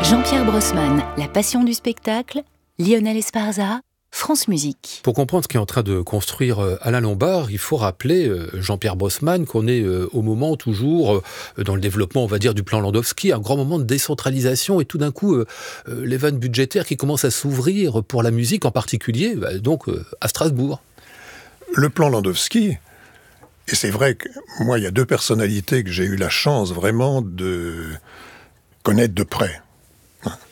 Jean-Pierre Brossman, La passion du spectacle, Lionel Esparza, France Musique. Pour comprendre ce qu'est en train de construire Alain Lombard, il faut rappeler, Jean-Pierre Brossman, qu'on est au moment toujours, dans le développement, on va dire, du plan Landowski, un grand moment de décentralisation et tout d'un coup, les vannes budgétaires qui commencent à s'ouvrir pour la musique, en particulier, donc à Strasbourg. Le plan Landowski, et c'est vrai que moi, il y a deux personnalités que j'ai eu la chance vraiment de connaître de près.